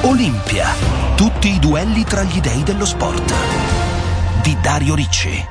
Olimpia. Tutti i duelli tra gli dei dello sport. Di Dario Ricci.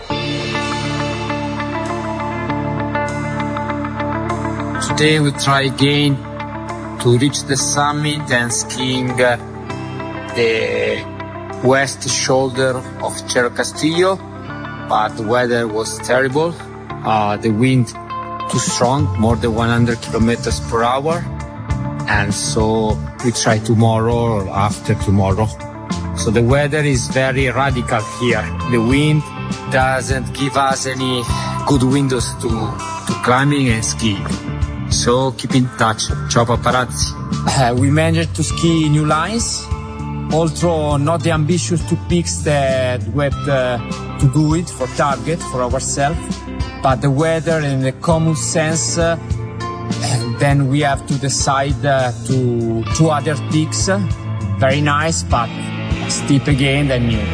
Today we try again to reach the summit and skiing the west shoulder of Cerro Castillo, but the weather was terrible. The wind too strong, more than 100 kilometers per hour. And so we try tomorrow or after tomorrow. So the weather is very radical here. The wind doesn't give us any good windows to climbing and skiing. So keep in touch. Ciao paparazzi. We managed to ski new lines, although not the ambitious two peaks that we had to do it for target for ourselves, but the weather and the common sense. Then we have to decide to two other peaks, very nice but steep again than new.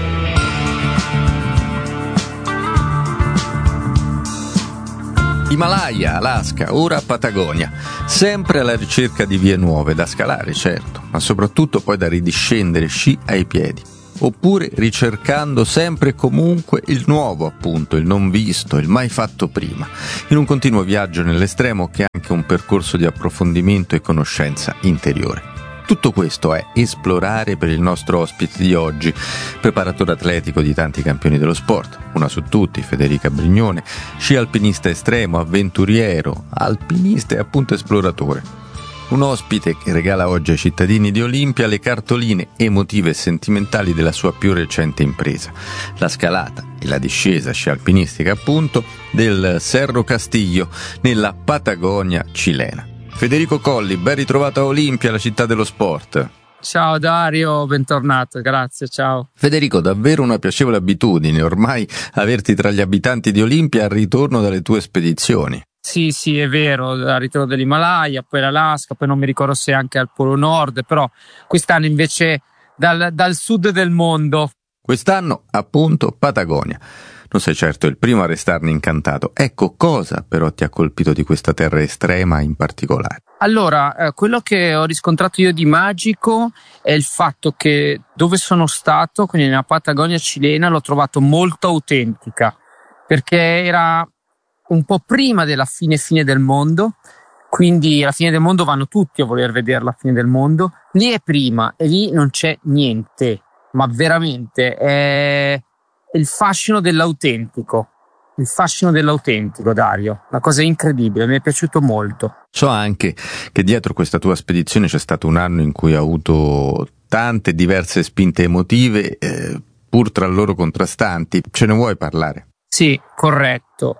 Himalaya, Alaska, ora Patagonia, sempre alla ricerca di vie nuove da scalare, certo, ma soprattutto poi da ridiscendere sci ai piedi. Oppure ricercando sempre e comunque il nuovo, appunto, il non visto, il mai fatto prima, in un continuo viaggio nell'estremo che è anche un percorso di approfondimento e conoscenza interiore. Tutto questo è esplorare per il nostro ospite di oggi, preparatore atletico di tanti campioni dello sport, una su tutti, Federica Brignone, sci alpinista estremo, avventuriero, alpinista e appunto esploratore. Un ospite che regala oggi ai cittadini di Olimpia le cartoline emotive e sentimentali della sua più recente impresa, la scalata e la discesa sci alpinistica appunto del Cerro Castillo nella Patagonia cilena. Federico Colli, ben ritrovato a Olimpia, la città dello sport. Ciao Dario, bentornato, grazie, ciao. Federico, davvero una piacevole abitudine ormai averti tra gli abitanti di Olimpia al ritorno dalle tue spedizioni. Sì, è vero, al ritorno dell'Himalaya, poi l'Alaska, poi non mi ricordo se anche al Polo Nord, però quest'anno invece dal sud del mondo. Quest'anno, appunto, Patagonia. Non sei certo il primo a restarne incantato. Ecco, cosa però ti ha colpito di questa terra estrema in particolare? Allora, quello che ho riscontrato io di magico è il fatto che dove sono stato, quindi nella Patagonia cilena, l'ho trovato molto autentica, perché era un po' prima della fine del mondo, quindi alla fine del mondo vanno tutti a voler vedere la fine del mondo. Lì è prima e lì non c'è niente, ma veramente è il fascino dell'autentico. Il fascino dell'autentico, Dario, una cosa incredibile, mi è piaciuto molto. So anche che dietro questa tua spedizione c'è stato un anno in cui hai avuto tante diverse spinte emotive, pur tra loro contrastanti. Ce ne vuoi parlare? Sì, corretto.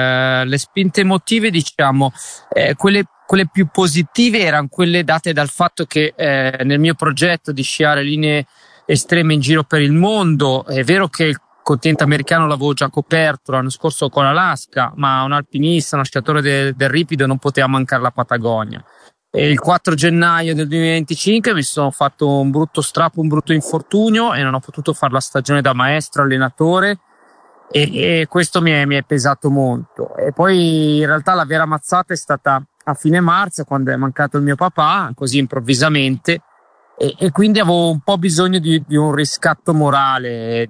Le spinte emotive, diciamo, quelle più positive erano quelle date dal fatto che nel mio progetto di sciare linee estreme in giro per il mondo, è vero che il continente americano l'avevo già coperto l'anno scorso con l'Alaska, ma un alpinista, uno sciatore del ripido non poteva mancare la Patagonia. E il 4 gennaio del 2025 mi sono fatto un brutto strappo, un brutto infortunio e non ho potuto fare la stagione da maestro allenatore. E questo mi è pesato molto. E poi in realtà la vera mazzata è stata a fine marzo, quando è mancato il mio papà così improvvisamente, e quindi avevo un po' bisogno di un riscatto morale,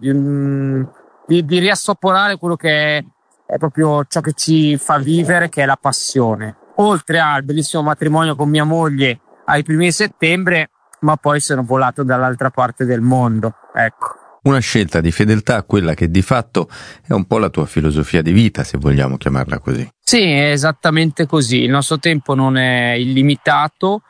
di riassaporare quello che è proprio ciò che ci fa vivere, che è la passione, oltre al bellissimo matrimonio con mia moglie ai primi di settembre, ma poi sono volato dall'altra parte del mondo, ecco. Una scelta di fedeltà a quella che di fatto è un po' la tua filosofia di vita, se vogliamo chiamarla così. Sì, è esattamente così. Il nostro tempo non è illimitato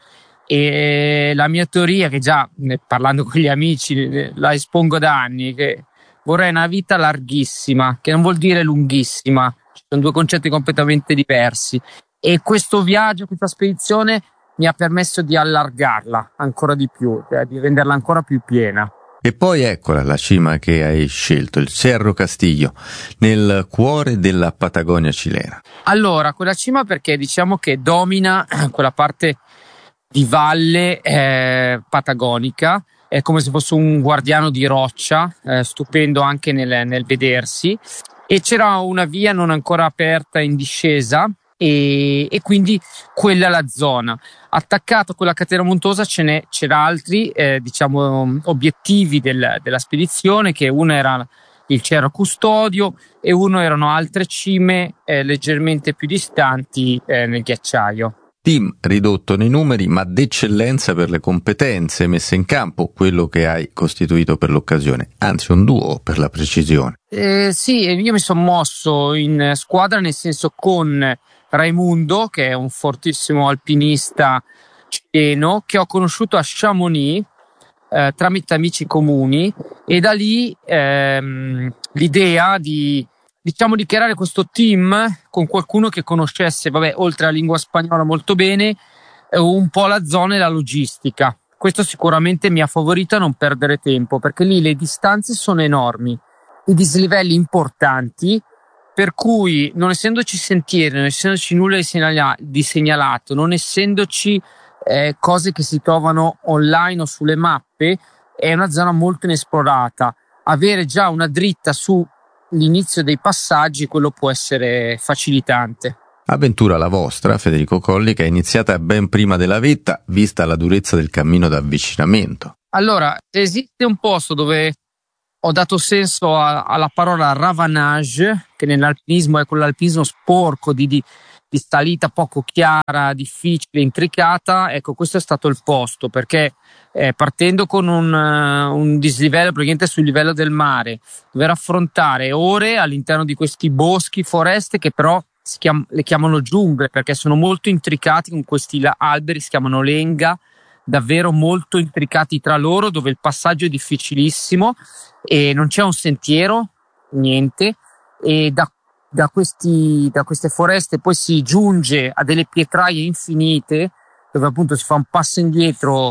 e la mia teoria, che già parlando con gli amici la espongo da anni, che vorrei una vita larghissima, che non vuol dire lunghissima, ci sono due concetti completamente diversi, e questo viaggio, questa spedizione mi ha permesso di allargarla ancora di più, di renderla ancora più piena. E poi eccola la cima che hai scelto, il Cerro Castillo, nel cuore della Patagonia cilena. Allora, quella cima perché diciamo che domina quella parte di valle patagonica, è come se fosse un guardiano di roccia, stupendo anche nel vedersi, e c'era una via non ancora aperta in discesa e quindi quella è la zona. Attaccato a quella catena montuosa c'era altri obiettivi della spedizione, che uno era il Cerro Custodio e uno erano altre cime leggermente più distanti nel ghiacciaio. Team ridotto nei numeri ma d'eccellenza per le competenze messe in campo, quello che hai costituito per l'occasione, anzi un duo per la precisione. Sì, io mi sono mosso in squadra, nel senso con Raimundo, che è un fortissimo alpinista cileno, che ho conosciuto a Chamonix tramite amici comuni, e da lì l'idea di creare questo team con qualcuno che conoscesse, oltre alla lingua spagnola molto bene, un po' la zona e la logistica. Questo sicuramente mi ha favorito a non perdere tempo, perché lì le distanze sono enormi, i dislivelli importanti, per cui non essendoci sentieri, non essendoci nulla di segnalato, non essendoci cose che si trovano online o sulle mappe, è una zona molto inesplorata. Avere già una dritta su l'inizio dei passaggi, quello può essere facilitante. Avventura la vostra, Federico Colli, che è iniziata ben prima della vetta, vista la durezza del cammino d'avvicinamento. Allora, esiste un posto dove ho dato senso alla parola ravanage, che nell'alpinismo è quell'alpinismo sporco di salita poco chiara, difficile, intricata. Ecco, questo è stato il posto, perché partendo con un dislivello praticamente sul livello del mare, dover affrontare ore all'interno di questi boschi, foreste, che però le chiamano giungle perché sono molto intricati, con questi alberi, si chiamano lenga, davvero molto intricati tra loro, dove il passaggio è difficilissimo e non c'è un sentiero, niente, e da queste foreste poi si giunge a delle pietraie infinite, dove appunto si fa un passo indietro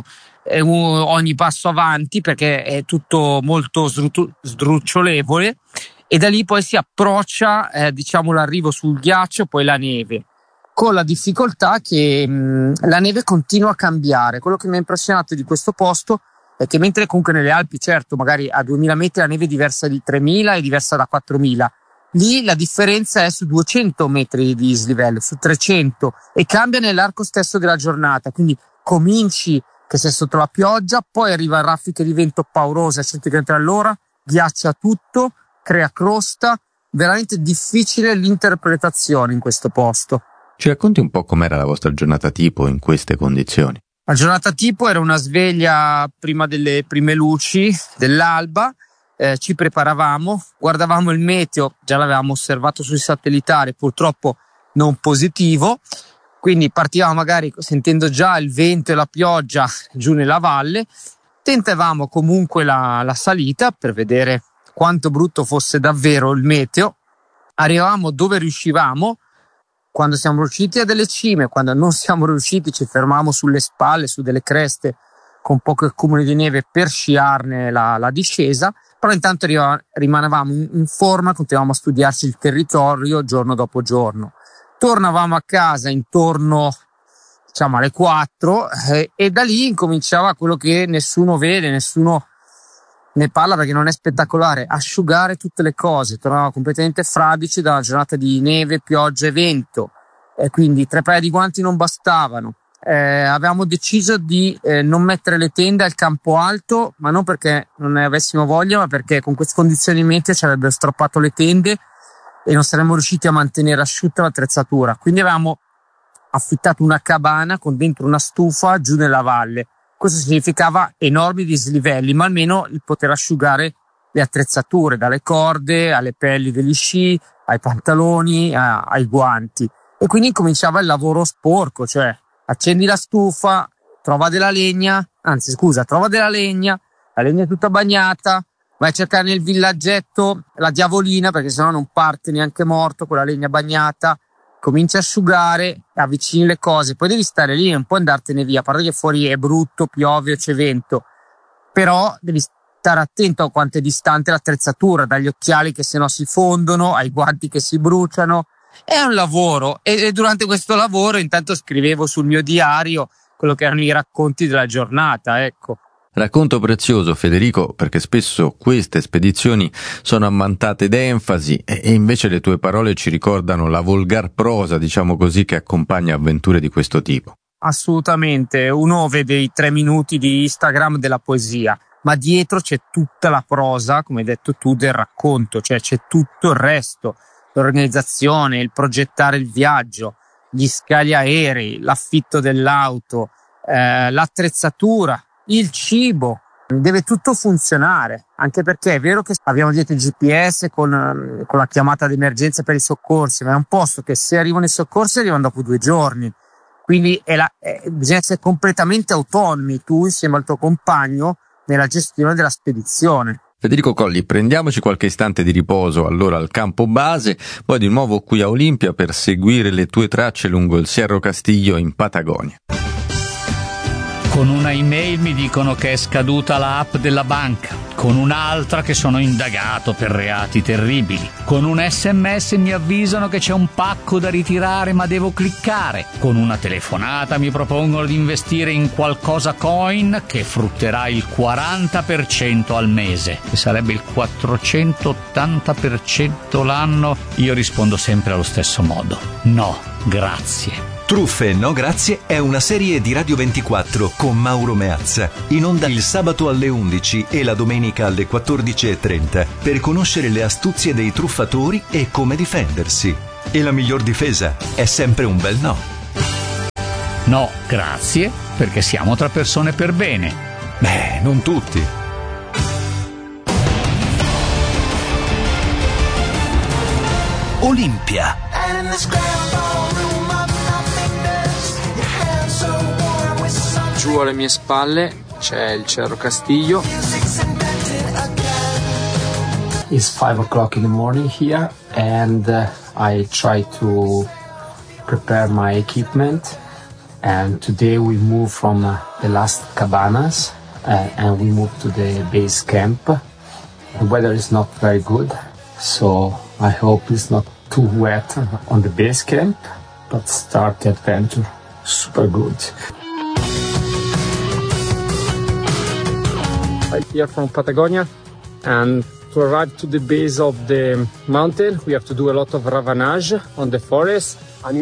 ogni passo avanti, perché è tutto molto sdrucciolevole, e da lì poi si approccia l'arrivo sul ghiaccio, poi la neve, con la difficoltà che la neve continua a cambiare. Quello che mi ha impressionato di questo posto è che mentre comunque nelle Alpi, certo, magari a 2000 metri la neve è diversa di 3000 e diversa da 4000, lì la differenza è su 200 metri di dislivello, su 300, e cambia nell'arco stesso della giornata. Quindi cominci che sei sotto la pioggia, poi arriva raffiche di vento paurose a 100 km all'ora, ghiaccia tutto, crea crosta, veramente difficile l'interpretazione in questo posto. Ci racconti un po' com'era la vostra giornata tipo in queste condizioni? La giornata tipo era una sveglia prima delle prime luci dell'alba, ci preparavamo, guardavamo il meteo, già l'avevamo osservato sui satellitari, purtroppo non positivo, quindi partivamo magari sentendo già il vento e la pioggia giù nella valle, tentavamo comunque la salita per vedere quanto brutto fosse davvero il meteo, arrivavamo dove riuscivamo. Quando siamo riusciti a delle cime, quando non siamo riusciti ci fermavamo sulle spalle, su delle creste con pochi accumuli di neve per sciarne la discesa, però intanto rimanevamo in forma, continuavamo a studiarci il territorio giorno dopo giorno. Tornavamo a casa intorno alle 4 e da lì incominciava quello che nessuno vede, nessuno ne parla perché non è spettacolare: asciugare tutte le cose. Tornavamo completamente fradici da una giornata di neve, pioggia e vento, e quindi 3 paia di guanti non bastavano. Avevamo deciso di non mettere le tende al campo alto, ma non perché non ne avessimo voglia, ma perché con queste condizioni meteo ci avrebbero strappato le tende e non saremmo riusciti a mantenere asciutta l'attrezzatura. Quindi avevamo affittato una cabana con dentro una stufa giù nella valle. Questo significava enormi dislivelli, ma almeno il poter asciugare le attrezzature, dalle corde alle pelli degli sci, ai pantaloni, ai guanti. E quindi cominciava il lavoro sporco, cioè accendi la stufa, trova della legna, la legna è tutta bagnata, vai a cercare nel villaggetto la diavolina, perché sennò non parte neanche morto con la legna bagnata, cominci a asciugare, avvicini le cose, poi devi stare lì e un po' andartene via, a parte che fuori è brutto, piove, c'è vento, però devi stare attento a quanto è distante l'attrezzatura, dagli occhiali che sennò si fondono, ai guanti che si bruciano. È un lavoro, e durante questo lavoro intanto scrivevo sul mio diario quello che erano i racconti della giornata, ecco. Racconto prezioso, Federico, perché spesso queste spedizioni sono ammantate d'enfasi e invece le tue parole ci ricordano la volgar prosa, diciamo così, che accompagna avventure di questo tipo. Assolutamente, uno vede i 3 minuti di Instagram della poesia, ma dietro c'è tutta la prosa, come hai detto tu, del racconto, cioè c'è tutto il resto, l'organizzazione, il progettare il viaggio, gli scali aerei, l'affitto dell'auto, l'attrezzatura, il cibo, deve tutto funzionare, anche perché è vero che abbiamo dietro il GPS con la chiamata d'emergenza per i soccorsi, ma è un posto che se arrivano i soccorsi arrivano dopo 2 giorni, quindi bisogna essere completamente autonomi, tu insieme al tuo compagno, nella gestione della spedizione. Federico Colli, prendiamoci qualche istante di riposo allora al campo base, poi di nuovo qui a Olimpia per seguire le tue tracce lungo il Cerro Castillo in Patagonia. Con una email mi dicono che è scaduta la app della banca, con un'altra che sono indagato per reati terribili, con un SMS mi avvisano che c'è un pacco da ritirare ma devo cliccare, con una telefonata mi propongono di investire in qualcosa coin che frutterà il 40% al mese, che sarebbe il 480% l'anno. Io rispondo sempre allo stesso modo: no, grazie. Truffe no grazie è una serie di Radio 24 con Mauro Meazza, in onda il sabato alle 11 e la domenica alle 14:30 per conoscere le astuzie dei truffatori e come difendersi. E la miglior difesa è sempre un bel no. No, grazie, perché siamo tra persone per bene. Beh, non tutti. Olimpia. Giù alle mie spalle c'è il Cerro Castillo. It's 5 o'clock in the morning here, and I try to prepare my equipment. And today we move from the last cabanas and we move to the base camp. The weather is not very good, so I hope it's not too wet on the base camp, but start the adventure super good. Right here from Patagonia, and to arrive to the base of the mountain we have to do a lot of ravanage on the forest.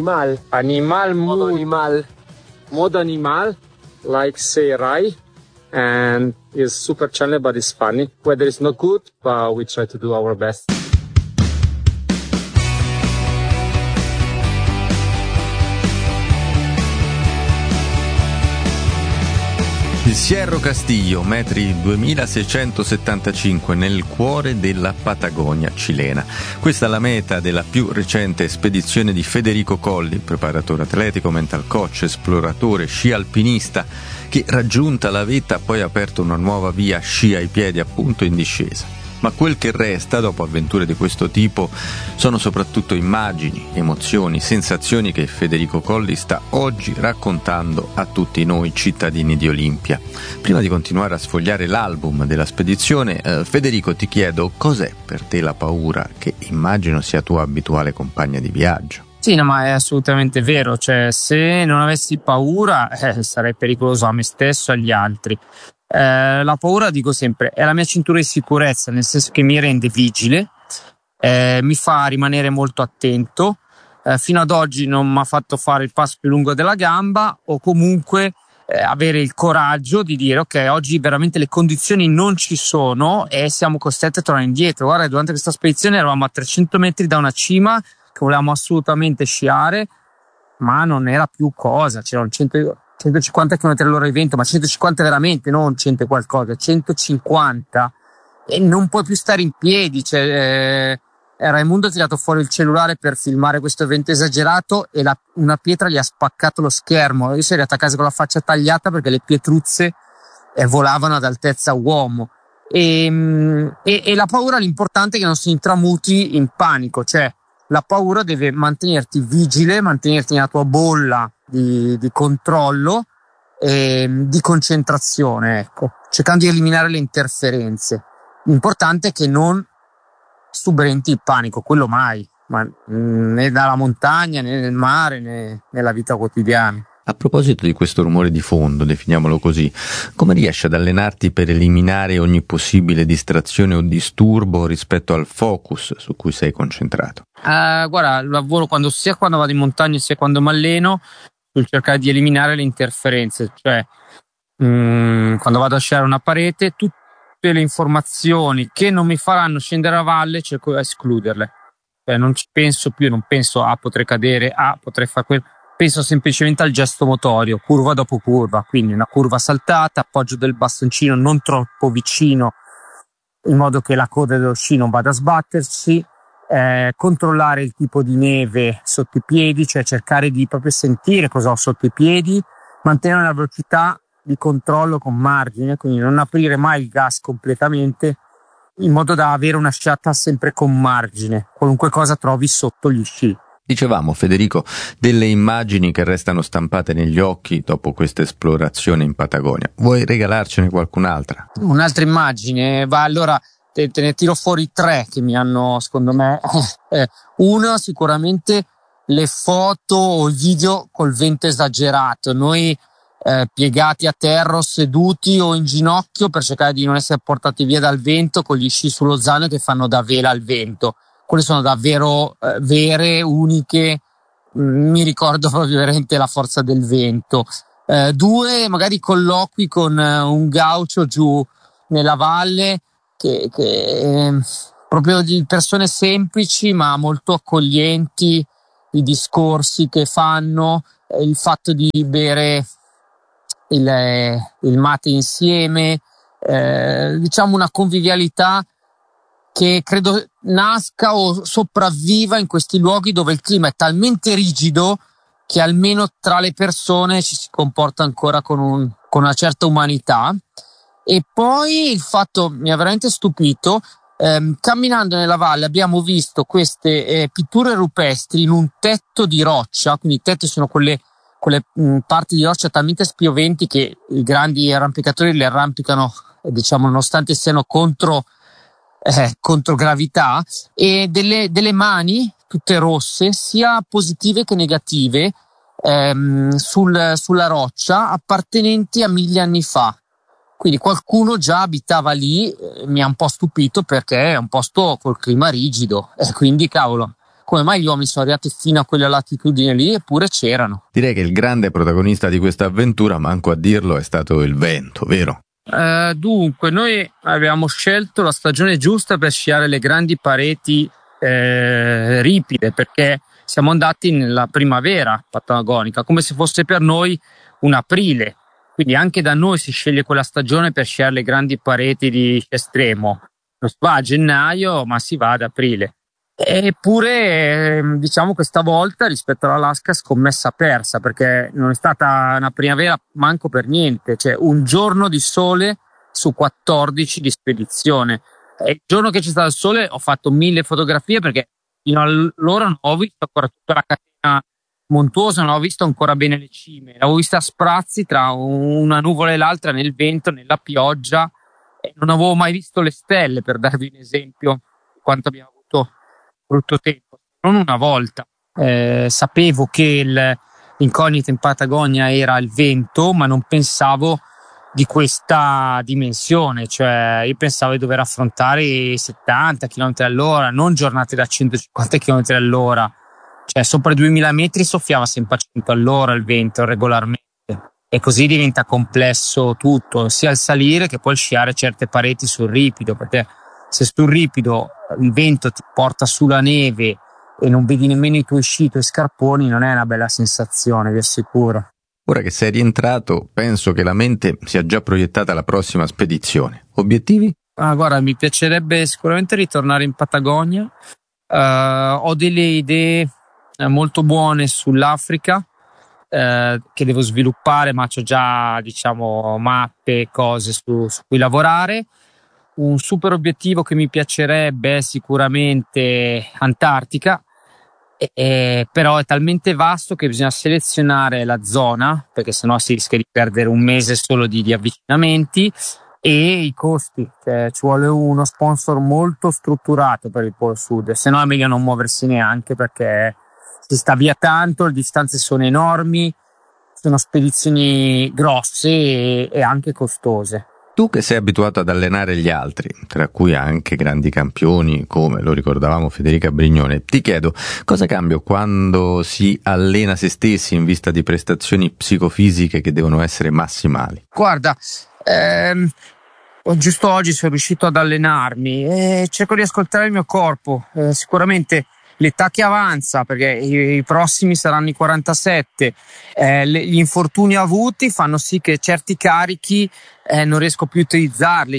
Modo animal, like say Rai, and it's super challenging but it's funny. Weather is not good, but we try to do our best. Il Cerro Castillo, metri 2675 nel cuore della Patagonia cilena. Questa è la meta della più recente spedizione di Federico Colli, preparatore atletico, mental coach, esploratore, sci alpinista, che raggiunta la vetta ha poi aperto una nuova via sci ai piedi appunto in discesa. Ma quel che resta dopo avventure di questo tipo sono soprattutto immagini, emozioni, sensazioni che Federico Colli sta oggi raccontando a tutti noi cittadini di Olimpia. Prima di continuare a sfogliare l'album della spedizione, Federico, ti chiedo cos'è per te la paura, che immagino sia tua abituale compagna di viaggio. Sì, no, ma è assolutamente vero, cioè se non avessi paura sarei pericoloso a me stesso e agli altri. La paura, dico sempre, è la mia cintura di sicurezza, nel senso che mi rende vigile, mi fa rimanere molto attento, fino ad oggi non mi ha fatto fare il passo più lungo della gamba, o comunque avere il coraggio di dire ok, oggi veramente le condizioni non ci sono e siamo costretti a tornare indietro. Guarda, durante questa spedizione eravamo a 300 metri da una cima che volevamo assolutamente sciare, ma non era più cosa, c'erano 150 km all'ora di vento, ma 150 veramente, non 100 e qualcosa, 150, e non puoi più stare in piedi. Cioè, Raimundo ha tirato fuori il cellulare per filmare questo evento esagerato e una pietra gli ha spaccato lo schermo. Io sono arrivato a casa con la faccia tagliata perché le pietruzze volavano ad altezza uomo. E la paura, l'importante è che non si intramuti in panico, cioè la paura deve mantenerti vigile, mantenerti nella tua bolla di controllo e di concentrazione, ecco, cercando di eliminare le interferenze. L'importante è che non subentra il panico, quello mai, ma né dalla montagna né nel mare né nella vita quotidiana. A proposito di questo rumore di fondo, definiamolo così, come riesci ad allenarti per eliminare ogni possibile distrazione o disturbo rispetto al focus su cui sei concentrato? Guarda, lavoro sia quando vado in montagna sia quando mi alleno sul cercare di eliminare le interferenze, cioè quando vado a sciare una parete, tutte le informazioni che non mi faranno scendere a valle cerco di escluderle. Non ci penso più, non penso potrei cadere, potrei fare quello. Penso semplicemente al gesto motorio, curva dopo curva, quindi una curva saltata, appoggio del bastoncino non troppo vicino in modo che la coda dello sci non vada a sbattersi, controllare il tipo di neve sotto i piedi, cioè cercare di proprio sentire cosa ho sotto i piedi, mantenere una velocità di controllo con margine, quindi non aprire mai il gas completamente in modo da avere una sciata sempre con margine, qualunque cosa trovi sotto gli sci. Dicevamo, Federico, delle immagini che restano stampate negli occhi dopo questa esplorazione in Patagonia. Vuoi regalarcene qualcun'altra? Un'altra immagine? Allora te ne tiro fuori 3 che mi hanno, secondo me, uno sicuramente le foto o i video col vento esagerato, noi piegati a terra o seduti o in ginocchio per cercare di non essere portati via dal vento con gli sci sullo zaino che fanno da vela al vento. Quelle sono davvero vere, uniche, mi ricordo proprio veramente la forza del vento. 2, magari colloqui con un gaucho giù nella valle che proprio di persone semplici ma molto accoglienti, i discorsi che fanno, il fatto di bere il mate insieme, diciamo una convivialità che credo nasca o sopravviva in questi luoghi dove il clima è talmente rigido che almeno tra le persone ci si comporta ancora con una certa umanità. E poi il fatto mi ha veramente stupito, camminando nella valle abbiamo visto queste pitture rupestri in un tetto di roccia, quindi i tetti sono quelle parti di roccia talmente spioventi che i grandi arrampicatori le arrampicano, diciamo, nonostante siano contro gravità, e delle mani tutte rosse, sia positive che negative, sulla roccia, appartenenti a 1000 anni fa. Quindi qualcuno già abitava lì, mi ha un po' stupito perché è un posto col clima rigido, e quindi cavolo, come mai gli uomini sono arrivati fino a quella latitudine lì eppure c'erano. Direi che il grande protagonista di questa avventura, manco a dirlo, è stato il vento, vero? Dunque, noi abbiamo scelto la stagione giusta per sciare le grandi pareti ripide, perché siamo andati nella primavera patagonica, come se fosse per noi un aprile, quindi anche da noi si sceglie quella stagione per sciare le grandi pareti di sci estremo. Non si va a gennaio, ma si va ad aprile. Eppure, diciamo, questa volta rispetto all'Alaska scommessa persa, perché non è stata una primavera manco per niente, cioè un giorno di sole su 14 di spedizione. E il giorno che c'è stato il sole ho fatto 1000 fotografie, perché fino allora non ho visto ancora tutta la catena montuosa, non ho visto ancora bene le cime, l'avevo vista a sprazzi tra una nuvola e l'altra, nel vento, nella pioggia, e non avevo mai visto le stelle, per darvi un esempio di quanto abbiamo avuto brutto tempo. Non una volta sapevo che l'incognita in Patagonia era il vento, ma non pensavo di questa dimensione, cioè io pensavo di dover affrontare i 70 km all'ora, non giornate da 150 km all'ora, cioè sopra i 2000 metri soffiava sempre a 100 all'ora il vento regolarmente, e così diventa complesso tutto, sia il salire che poi il sciare certe pareti sul ripido, perché se sul ripido il vento ti porta sulla neve e non vedi nemmeno i tuoi sci, i tuoi scarponi, non è una bella sensazione, vi assicuro. Ora che sei rientrato, penso che la mente sia già proiettata alla prossima spedizione. Obiettivi? Guarda, mi piacerebbe sicuramente ritornare in Patagonia. Ho delle idee molto buone sull'Africa che devo sviluppare, ma c'ho già, diciamo, mappe, cose su cui lavorare. Un super obiettivo che mi piacerebbe è sicuramente Antartica, però è talmente vasto che bisogna selezionare la zona, perché sennò si rischia di perdere un mese solo di avvicinamenti, e i costi, cioè ci vuole uno sponsor molto strutturato per il Polo Sud, sennò è meglio non muoversi neanche, perché si sta via tanto, le distanze sono enormi, sono spedizioni grosse e anche costose. Tu che sei abituato ad allenare gli altri, tra cui anche grandi campioni come lo ricordavamo Federica Brignone, ti chiedo cosa cambia quando si allena se stessi in vista di prestazioni psicofisiche che devono essere massimali? Guarda, giusto oggi sono riuscito ad allenarmi e cerco di ascoltare il mio corpo. Sicuramente l'età che avanza, perché i prossimi saranno i 47, gli infortuni avuti fanno sì che certi carichi non riesco più a utilizzarli,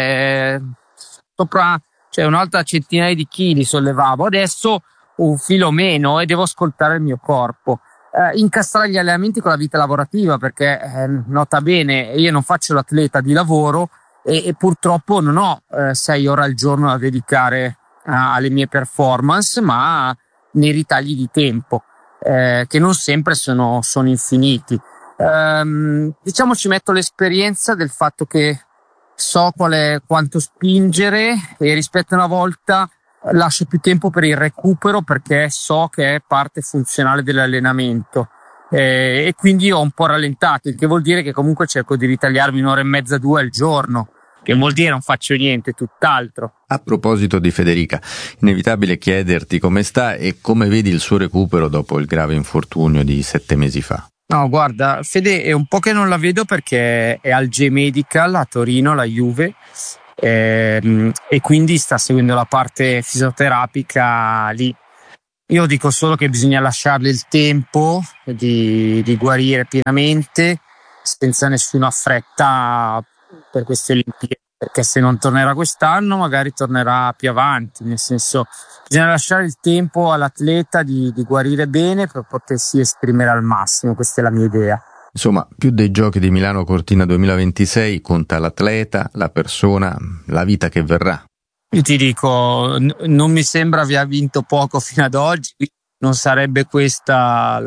un'altra centinaia di chili sollevavo, adesso un filo meno e devo ascoltare il mio corpo. Incastrare gli allenamenti con la vita lavorativa, perché nota bene, io non faccio l'atleta di lavoro e purtroppo non ho 6 ore al giorno da dedicare alle mie performance, ma nei ritagli di tempo che non sempre sono infiniti. Ci metto l'esperienza del fatto che so quanto spingere e rispetto a una volta lascio più tempo per il recupero, perché so che è parte funzionale dell'allenamento e quindi ho un po' rallentato, il che vuol dire che comunque cerco di ritagliarmi 1 ora e mezza, 2 al giorno, che vuol dire non faccio niente, tutt'altro. A proposito di Federica, inevitabile chiederti come sta e come vedi il suo recupero dopo il grave infortunio di 7 mesi fa. No, guarda, Fede è un po' che non la vedo perché è al G-Medical a Torino, la Juve, e quindi sta seguendo la parte fisioterapica lì. Io dico solo che bisogna lasciarle il tempo di guarire pienamente, senza nessuna fretta per queste Olimpiadi, perché se non tornerà quest'anno magari tornerà più avanti, nel senso bisogna lasciare il tempo all'atleta di guarire bene per potersi esprimere al massimo, questa è la mia idea. Insomma, più dei giochi di Milano Cortina 2026 conta l'atleta, la persona, la vita che verrà. Io ti dico, non mi sembra abbia vinto poco fino ad oggi, non sarebbe questa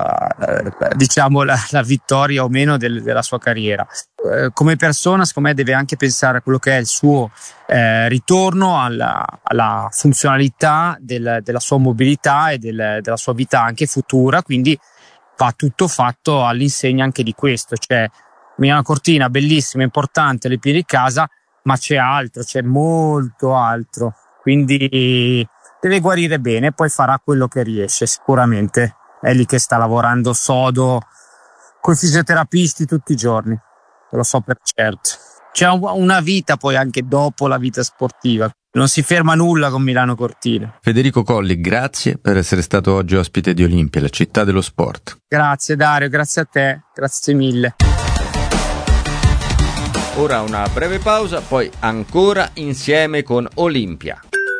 la vittoria o meno della sua carriera. Come persona, secondo me, deve anche pensare a quello che è il suo ritorno alla funzionalità della sua mobilità e della sua vita anche futura, quindi va tutto fatto all'insegna anche di questo. Cioè, Milano Cortina, bellissima, importante, alle piedi di casa, ma c'è altro, c'è molto altro, quindi deve guarire bene, poi farà quello che riesce, sicuramente è lì che sta lavorando sodo coi fisioterapisti tutti i giorni, lo so per certo. C'è una vita poi anche dopo la vita sportiva, non si ferma nulla con Milano Cortina. Federico Colli, grazie per essere stato oggi ospite di Olimpia, la città dello sport. Grazie Dario, grazie a te, grazie mille. Ora una breve pausa, poi ancora insieme con Olimpia.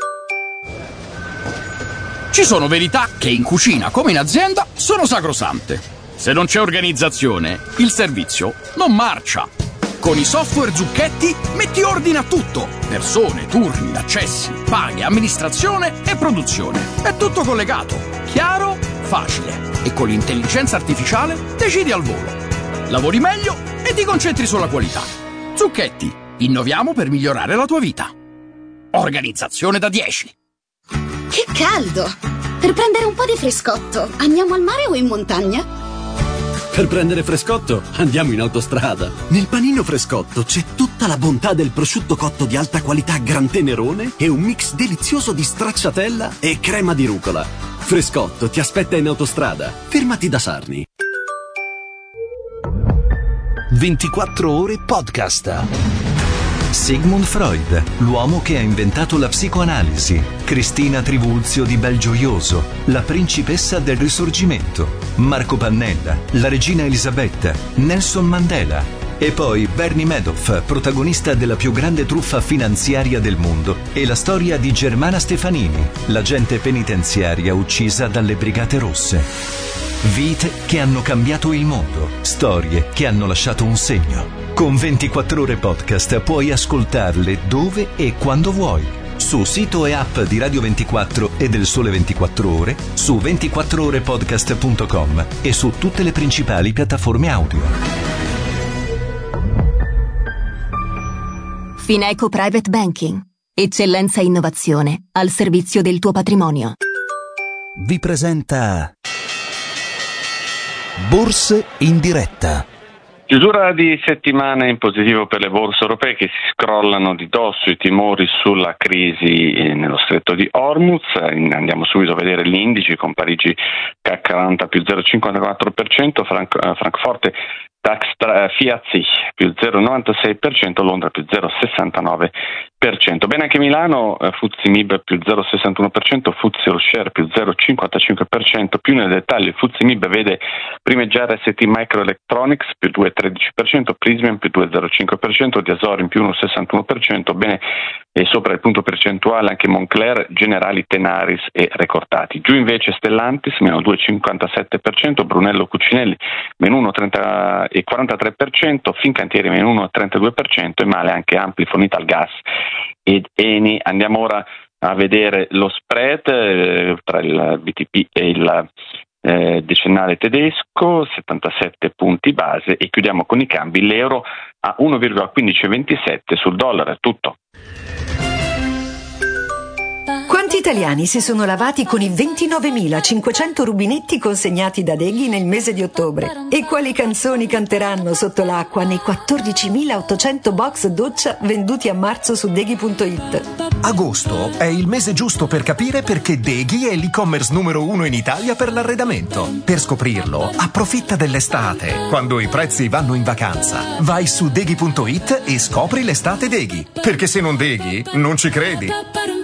Ci sono verità che in cucina come in azienda sono sacrosante. Se non c'è organizzazione, il servizio non marcia. Con i software Zucchetti metti ordine a tutto. Persone, turni, accessi, paghe, amministrazione e produzione. È tutto collegato, chiaro, facile. E con l'intelligenza artificiale decidi al volo. Lavori meglio e ti concentri sulla qualità. Zucchetti, innoviamo per migliorare la tua vita. Organizzazione da 10. Che caldo! Per prendere un po' di frescotto, andiamo al mare o in montagna? Per prendere frescotto, andiamo in autostrada. Nel panino frescotto c'è tutta la bontà del prosciutto cotto di alta qualità Gran Tenerone e un mix delizioso di stracciatella e crema di rucola. Frescotto ti aspetta in autostrada. Fermati da Sarni. 24 ore podcast. Sigmund Freud, l'uomo che ha inventato la psicoanalisi. Cristina Trivulzio di Belgioioso, la principessa del Risorgimento. Marco Pannella, la regina Elisabetta. Nelson Mandela. E poi Bernie Madoff, protagonista della più grande truffa finanziaria del mondo. E la storia di Germana Stefanini, l'agente penitenziaria uccisa dalle Brigate Rosse. Vite che hanno cambiato il mondo, storie che hanno lasciato un segno. Con 24 ore podcast puoi ascoltarle dove e quando vuoi. Su sito e app di Radio 24 e del Sole 24 Ore, su 24orepodcast.com e su tutte le principali piattaforme audio. Fineco Private Banking. Eccellenza e innovazione al servizio del tuo patrimonio. Vi presenta Borse in diretta. Chiusura di settimana in positivo per le borse europee che si scrollano di dosso i timori sulla crisi nello stretto di Hormuz. Andiamo subito a vedere gli indici con Parigi CAC 40 più 0,54%, Francoforte DAX FTSE più 0,96%, Londra più 0,69%. Bene anche Milano, FTSE MIB più 0,61%, FTSE All Share più 0,55%. Più nel dettaglio il FTSE MIB vede primeggiare ST Microelectronics più 2,13%, Prysmian più 2,05%, Diasorin più 1,61%, bene e sopra il punto percentuale anche Moncler, Generali, Tenaris e Recordati. Giù invece Stellantis meno 2,57%, Brunello Cucinelli meno 1,43%, Fincantieri meno 1,32% e male anche Amplifon, Italgas ed Eni. Andiamo ora a vedere lo spread tra il BTP e il decennale tedesco, 77 punti base, e chiudiamo con i cambi. L'euro a 1,1527 sul dollaro. È tutto. Quanti italiani si sono lavati con i 29.500 rubinetti consegnati da Deghi nel mese di ottobre? E quali canzoni canteranno sotto l'acqua nei 14.800 box doccia venduti a marzo su Deghi.it? Agosto è il mese giusto per capire perché Deghi è l'e-commerce numero 1 in Italia per l'arredamento. Per scoprirlo, approfitta dell'estate, quando i prezzi vanno in vacanza. Vai su Deghi.it e scopri l'estate Deghi. Perché se non Deghi, non ci credi.